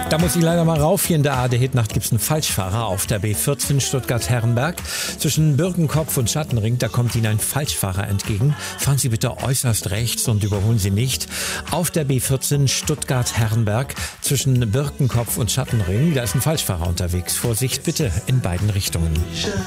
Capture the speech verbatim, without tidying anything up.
Da muss ich leider mal rauf. Hier in der A D Hit-Nacht gibt es einen Falschfahrer auf der B vierzehn Stuttgart-Herrenberg. Zwischen Birkenkopf und Schattenring, da kommt Ihnen ein Falschfahrer entgegen. Fahren Sie bitte äußerst rechts und überholen Sie nicht. Auf der B vierzehn Stuttgart-Herrenberg zwischen Birkenkopf und Schattenring, da ist ein Falschfahrer unterwegs. Vorsicht bitte in beiden Richtungen.